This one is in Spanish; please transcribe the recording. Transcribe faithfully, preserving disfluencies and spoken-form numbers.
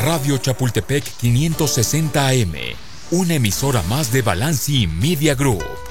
Radio Chapultepec quinientos sesenta A M, una emisora más de Balanci Media Group.